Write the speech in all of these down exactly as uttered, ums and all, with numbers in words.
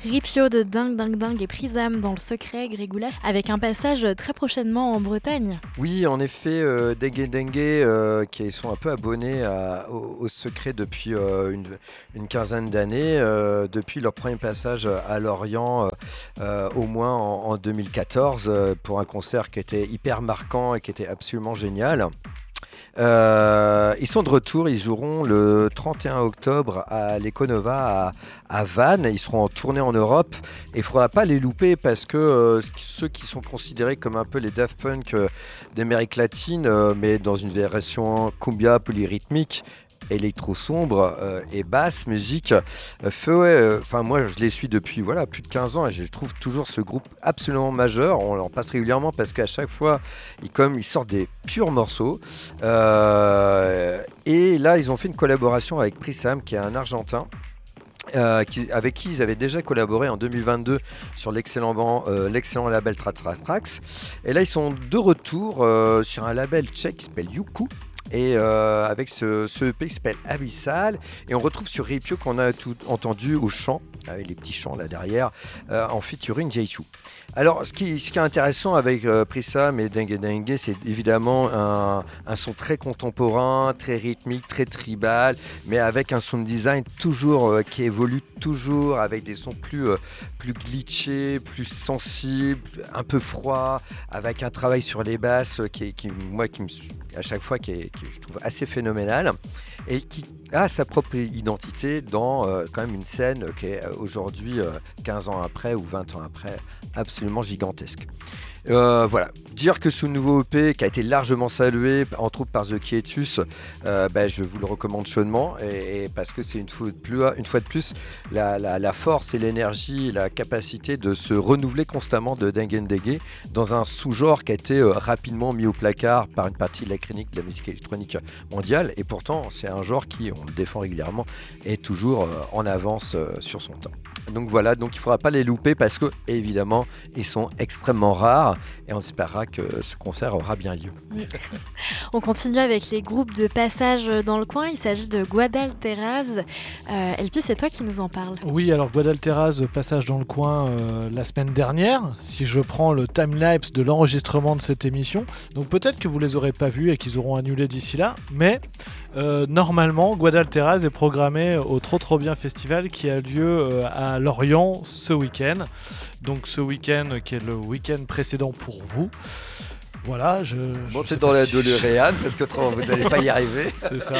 Ripio de Dingue Dingue Dingue et Prisam dans le secret, Grégoula, avec un passage très prochainement en Bretagne. Oui, en effet, euh, Dengue Dengue, euh, qui sont un peu abonnés à, au, au secret depuis euh, une, une quinzaine d'années, euh, depuis leur premier passage à Lorient, euh, euh, au moins en, en deux mille quatorze, euh, pour un concert qui était hyper marquant et qui était absolument génial. Euh, ils sont de retour, ils joueront le trente et un octobre à l'Econova à, à Vannes. Ils seront en tournée en Europe et il ne faudra pas les louper parce que euh, ceux qui sont considérés comme un peu les Daft Punk euh, d'Amérique latine, euh, mais dans une version cumbia polyrythmique, électro sombre euh, et basse musique, euh, fait, ouais, enfin euh, moi je les suis depuis voilà plus de quinze ans et je trouve toujours ce groupe absolument majeur. On en passe régulièrement parce qu'à chaque fois ils comme ils sortent des purs morceaux, euh, et là ils ont fait une collaboration avec Prisam qui est un Argentin. Euh, qui, avec qui ils avaient déjà collaboré en deux mille vingt-deux sur l'excellent, ban, euh, l'excellent label Tratratrax. Et là ils sont de retour euh, sur un label tchèque qui s'appelle Yuku. Et euh, avec ce, ce E P qui s'appelle Abyssal, et on retrouve sur Ripio qu'on a tout entendu au chant, avec les petits chants là derrière, euh, en featuring Jaichu. Alors ce qui, ce qui est intéressant avec euh, Prisam et Dengue Dengue, c'est évidemment un, un son très contemporain, très rythmique, très tribal, mais avec un sound design toujours euh, qui évolue toujours, avec des sons plus, euh, plus glitchés, plus sensibles, un peu froids, avec un travail sur les basses qui, qui moi qui me à chaque fois qui est, qui je trouve assez phénoménal et qui a sa propre identité dans euh, quand même une scène qui est aujourd'hui euh, quinze ans après ou vingt ans après absolument gigantesque. Euh, voilà, dire que ce nouveau E P qui a été largement salué entre autres par The Quietus, euh, ben, je vous le recommande chaudement et, et parce que c'est une fois de plus, une fois de plus la, la, la force et l'énergie, la capacité de se renouveler constamment de Dengue Dengue dans un sous-genre qui a été euh, rapidement mis au placard par une partie de la clinique de la musique électronique mondiale, et pourtant c'est un genre qui, on le défend régulièrement, est toujours euh, en avance euh, sur son temps. Donc voilà, donc il ne faudra pas les louper parce que évidemment ils sont extrêmement rares et on espérera que ce concert aura bien lieu. On continue avec les groupes de passage dans le coin. Il s'agit de Guadalteras. Euh, Elpi, c'est toi qui nous en parle. Oui, alors Guadalteras, passage dans le coin euh, la semaine dernière, si je prends le timelapse de l'enregistrement de cette émission. Donc peut-être que vous les aurez pas vus et qu'ils auront annulé d'ici là, mais euh, normalement Guadalteras est programmé au Trop Trop Bien Festival qui a lieu euh, à Lorient ce week-end. Donc ce week-end qui est le week-end précédent pour vous. Voilà, je... Montez dans la si DeLorean je... parce que vous n'allez pas y arriver. C'est ça.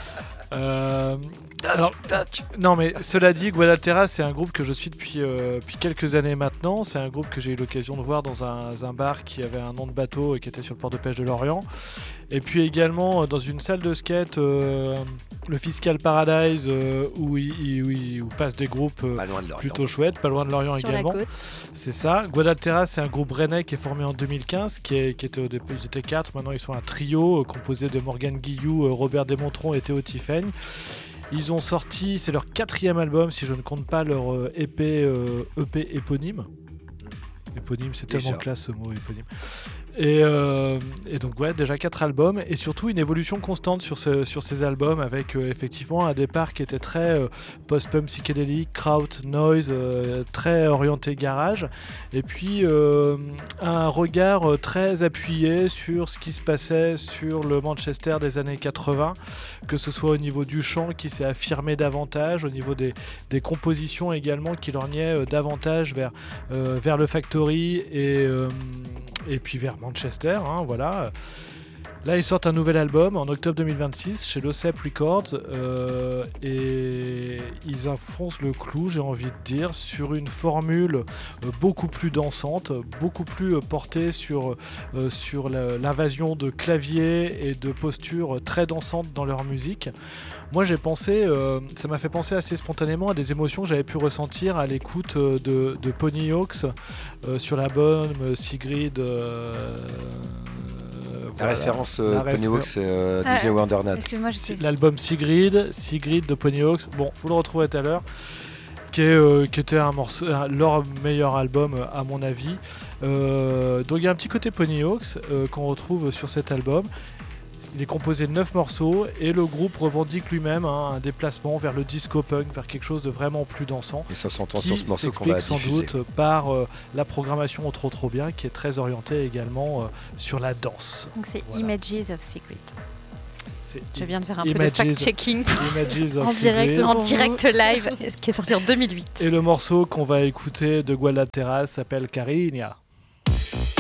Euh... Alors, non mais cela dit, Guadalteras c'est un groupe que je suis depuis, euh, depuis quelques années maintenant. C'est un groupe que j'ai eu l'occasion de voir dans un, un bar qui avait un nom de bateau et qui était sur le port de pêche de Lorient. Et puis également dans une salle de skate, euh, le Fiscal Paradise, euh, où, il, où, il, où passent des groupes euh, de plutôt chouettes, pas loin de Lorient sur également. C'est ça. Guadalteras c'est un groupe rennais qui est formé en deux mille quinze, qui, est, qui était au début, ils étaient quatre, maintenant ils sont un trio euh, composé de Morgane Guillou, euh, Robert Desmontron et Théo Tiffaigne. Ils ont sorti, c'est leur quatrième album si je ne compte pas leur euh, E P, euh, E P éponyme. Éponyme, c'est déjà tellement classe ce mot éponyme. Et, euh, et donc ouais, déjà quatre albums et surtout une évolution constante sur, ce, sur ces albums avec euh, effectivement un départ qui était très euh, post-punk psychédélique, kraut, noise, euh, très orienté garage, et puis euh, un regard euh, très appuyé sur ce qui se passait sur le Manchester des années quatre-vingts, que ce soit au niveau du chant qui s'est affirmé davantage, au niveau des, des compositions également qui lorgnaient euh, davantage vers, euh, vers le Factory et, euh, et puis vers Manchester, hein, voilà. Là, ils sortent un nouvel album en octobre deux mille vingt-six chez l'Ocep Records euh, et ils enfoncent le clou, j'ai envie de dire, sur une formule euh, beaucoup plus dansante, beaucoup plus euh, portée sur, euh, sur la, l'invasion de claviers et de postures très dansantes dans leur musique. Moi j'ai pensé, euh, ça m'a fait penser assez spontanément à des émotions que j'avais pu ressentir à l'écoute euh, de, de Ponyhawks euh, sur l'album euh, Sigrid. Euh, La voilà. référence euh, Ponyhawks, c'est euh, D J ah, Wonderland. Excuse-moi, je sais. L'album Sigrid, Sigrid de Ponyhawks. Bon, je vous le retrouverai tout à l'heure. Qui, est, euh, qui était un morceau, un, leur meilleur album euh, à mon avis. Euh, donc il y a un petit côté Ponyhawks euh, qu'on retrouve sur cet album. Il est composé de neuf morceaux et le groupe revendique lui-même hein, un déplacement vers le disco punk, vers quelque chose de vraiment plus dansant. Et ça s'entend qui sur ce morceau qu'on va s'explique sans diffuser. doute par euh, la programmation Trop Trop Bien qui est très orientée également euh, sur la danse. Donc c'est Voilà. Images of Secret. C'est Je viens de faire un Images- peu de fact-checking Images of En direct. Secret. en Pour direct live, qui est sorti en deux mille huit. Et le morceau qu'on va écouter de Guadalteras s'appelle Cariña.